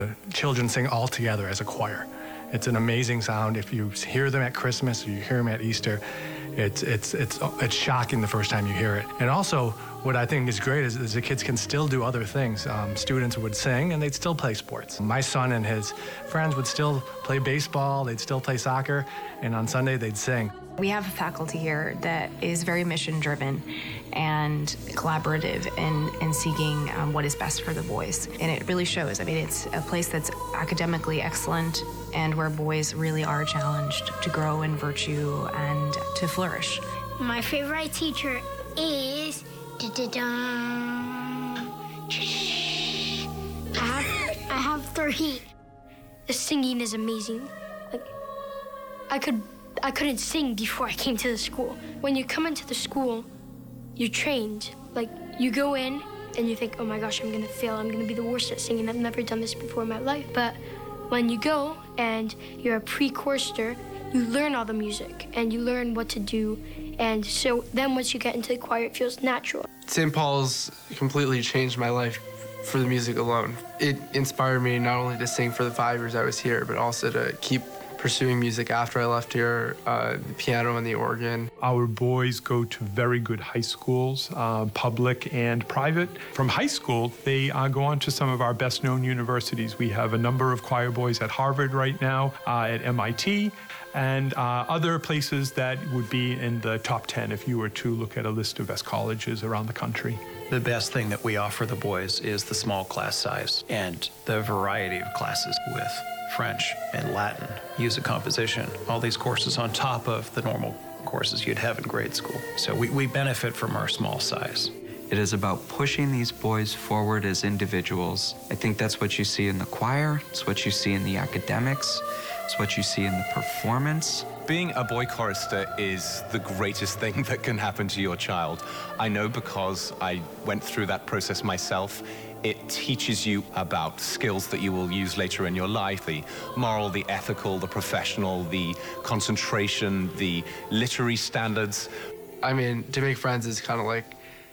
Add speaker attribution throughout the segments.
Speaker 1: Children sing all together as a choir. It's an amazing sound. If you hear them at Christmas or you hear them at Easter, it's shocking the first time you hear it. And also, what I think is great is the kids can still do other things. Students would sing and they'd still play sports. My son and his friends would still play baseball, they'd still play soccer, and on Sunday they'd sing.
Speaker 2: We have a faculty here that is very mission-driven and collaborative in seeking what is best for the boys. And it really shows. I mean, it's a place that's academically excellent and where boys really are challenged to grow in virtue and to flourish.
Speaker 3: My favorite teacher is... I have 3. The singing is amazing. Like, I couldn't sing before I came to the school. When you come into the school, you're trained. Like, you go in and you think, oh my gosh, I'm gonna fail. I'm gonna be the worst at singing. I've never done this before in my life. But when you go and you're a pre-chorister, you learn all the music and you learn what to do. And so then once you get into the choir, it feels natural.
Speaker 4: St. Paul's completely changed my life for the music alone. It inspired me not only to sing for the 5 years I was here, but also to keep pursuing music after I left here, the piano and the organ.
Speaker 5: Our boys go to very good high schools, public and private. From high school, they go on to some of our best-known universities. We have a number of choir boys at Harvard right now, at MIT, and other places that would be in the top 10 if you were to look at a list of best colleges around the country.
Speaker 6: The best thing that we offer the boys is the small class size and the variety of classes with French and Latin, music composition, all these courses on top of the normal courses you'd have in grade school. So we benefit from our small size.
Speaker 7: It is about pushing these boys forward as individuals. I think that's what you see in the choir, it's what you see in the academics, it's what you see in the performance.
Speaker 8: Being a boy chorister is the greatest thing that can happen to your child. I know because I went through that process myself. It teaches you about skills that you will use later in your life, the moral, the ethical, the professional, the concentration, the literary standards.
Speaker 4: I mean, to make friends is kind of like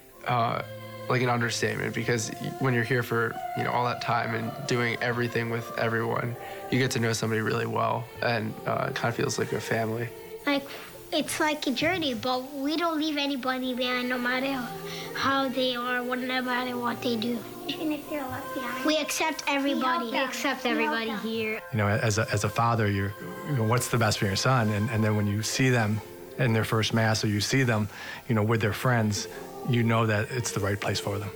Speaker 4: an understatement, because when you're here for all that time and doing everything with everyone, you get to know somebody really well, and it kind of feels like a family.
Speaker 3: It's like a journey, but we don't leave anybody there, no matter how they are, no matter what they do. Even if they're left behind. We accept everybody. We accept everybody here.
Speaker 1: As a father, you're what's the best for your son, and then when you see them in their first mass, or you see them, with their friends, you know that it's the right place for them.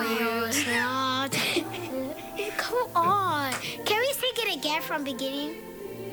Speaker 3: Come on. Can we sing it again from beginning?